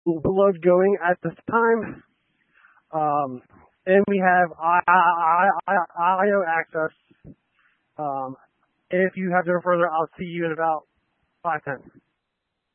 blood going at this time. And we have IO access. Um, if you have to go further, I'll see you in about 5 10.